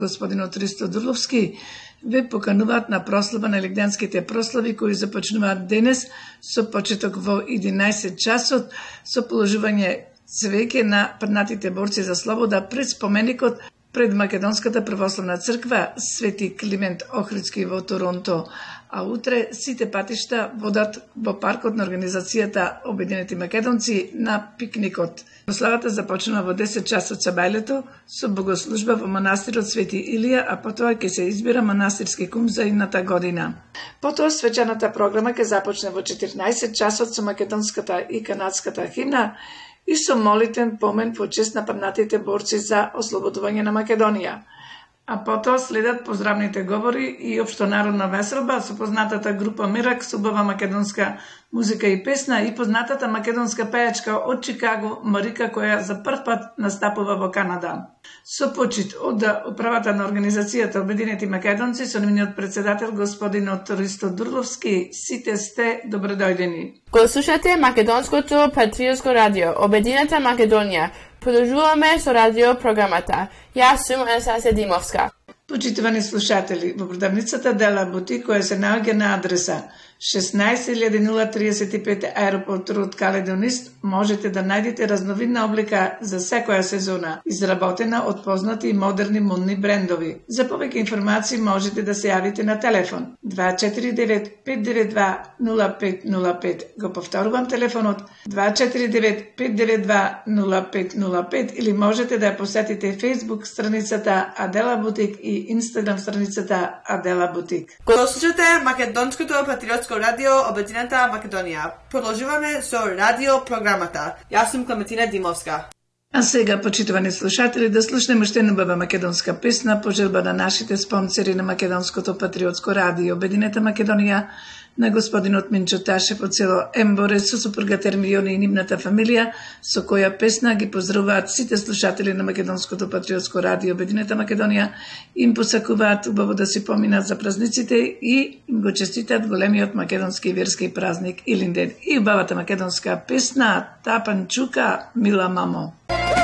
Господинот Ристо Дурловски ве покануваат на прослава на Елигденските прослави кои започнуваат денес со почеток во 11 часот со положување цвеќе на паднатите борци за слобода пред споменикот пред Македонската православна црква Свети Климент Охридски во Торонто, а утре сите патишта водат во паркот на организацијата Обединети македонци на пикникот. Прославата започнува во 10 часот сабајлето со богослужба во манастирот Свети Илија, а потоа ќе се избира манастирски кум за идната година. Потоа свечаната програма ќе започне во 14 часот со македонската и канадската химна и со молитен помен во чест на паднатите борци за ослободување на Македонија. А потоа следат поздравните говори и општонародна веселба со познатата група Мирак со убава македонска музика и песна и познатата македонска пејачка од Чикаго Марика која за прв пат настапува во Канада. Со почит од управата на организацијата Обединети македонци со нивниот председател господинот Ристо Дурловски, сите сте добродојдени. Го слушате Македонското патриотско радио Обединета Македонија. Продолжуваме со радио програмата. Јас сум Анастасија Димовска. Почитувани слушатели, во продавницата Дела Бутик која се наоѓа на адреса 16035 Аеропорт Род Каледонист можете да најдете разновидна облика за секоја сезона, изработена од познати и модерни модни брендови. За повеќе информации можете да се јавите на телефон 249-592-0505. Го повторувам телефонот 249-592-0505 или можете да ја посетите Facebook страницата Адела Бутик и Instagram страницата Адела Бутик. Го слушате Македонското патриотско радио Обединета Македонија. Продолжуваме со радио програмата. Јас сум Клементина Димовска. А сега, почитувани слушатели, да слушнеме уште една убава македонска песна по желба на нашите спонсори на Македонското патриотско радио Обединета Македонија, на господинот Минчо Ташев од село Емборе со супругата Ермиони и нивната фамилија, со која песна ги поздравуваат сите слушатели на Македонското патриотско радио Обединета Македонија, им посакуваат убаво да си поминат за празниците и им го честитат големиот македонски верски празник Илинден. И убавата македонска песна Тапанчука, мила мамо.